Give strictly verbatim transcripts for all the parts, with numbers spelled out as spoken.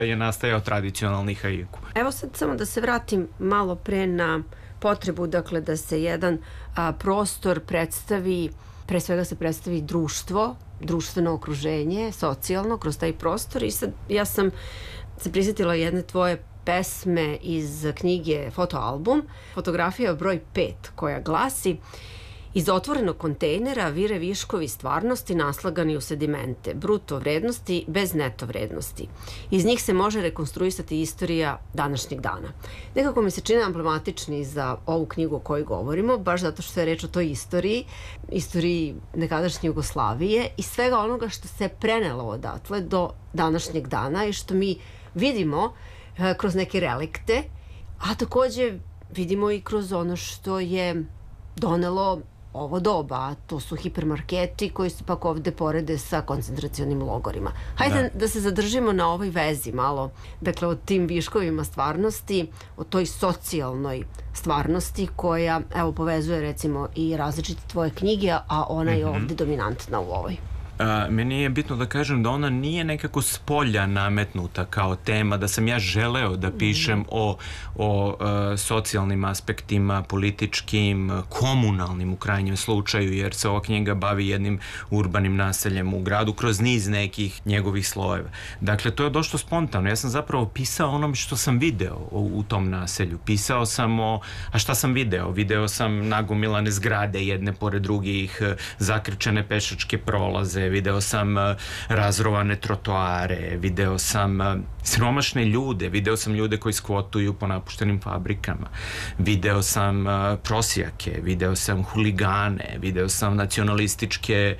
je nastajao tradicionalni haiku. Evo sad samo da se vratim malo pre na potrebu, dakle, da se jedan a, prostor predstavi, pre svega se predstavi društvo, društveno okruženje, socijalno, kroz taj prostor. I sad ja sam se prisjetila jedne tvoje pesme iz knjige Fotoalbum, fotografija broj pet, koja glasi: iz otvorenog kontejnera vire viškovi stvarnosti naslagani u sedimente, bruto vrednosti bez neto vrednosti. Iz njih se može rekonstruisati istorija današnjeg dana. Nekako mi se čini emblematični za ovu knjigu o kojoj govorimo, baš zato što je reč o toj istoriji, istoriji nekadašnje Jugoslavije i svega onoga što se prenelo odatle do današnjeg dana i što mi vidimo e, kroz neke relikte, a takođe vidimo i kroz ono što je donelo ovo doba, a to su hipermarketi koji se pak ovde porede sa koncentracionim logorima. Hajde da. da se zadržimo na ovoj vezi malo, dakle o tim viškovima stvarnosti, o toj socijalnoj stvarnosti koja, evo, povezuje recimo i različite tvoje knjige, a ona je ovde dominantna u ovoj. A, meni je bitno da kažem da ona nije nekako s polja nametnuta kao tema, da sam ja želeo da pišem o, o a, socijalnim aspektima, političkim, komunalnim u krajnjem slučaju, jer se ova knjiga bavi jednim urbanim naseljem u gradu kroz niz nekih njegovih slojeva. Dakle, to je došlo spontano. Ja sam zapravo pisao onom što sam video u, u tom naselju. Pisao sam o... A šta sam video? Video sam nagomilane zgrade jedne pored drugih, zakrčene pešačke prolaze, video sam razrovane trotoare, video sam siromašne ljude, video sam ljude koji skvotuju po napuštenim fabrikama, video sam prosjake, video sam huligane, video sam nacionalističke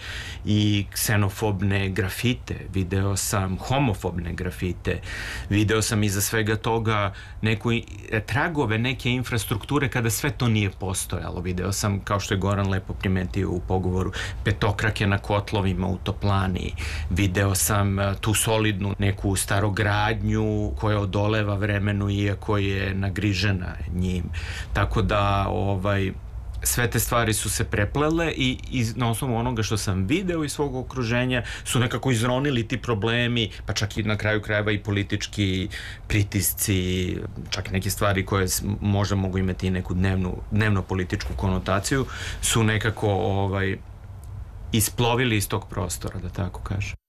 i ksenofobne grafite, video sam homofobne grafite, video sam iza svega toga neku, tragove neke infrastrukture kada sve to nije postojalo. Video sam, kao što je Goran lepo primetio u pogovoru, petokrake na kotlovima u toplani, video sam tu solidnu neku starogradnju koja odoleva vremenu iako je nagrižena njim. Tako da ovaj, sve te stvari su se preplele i iz, na osnovu onoga što sam video iz svog okruženja su nekako izronili ti problemi, pa čak i na kraju krajeva i politički pritisci, čak neke stvari koje možda mogu imati i neku dnevnu, dnevno političku konotaciju, su nekako ovaj, isplovili iz tog prostora, da tako kažem.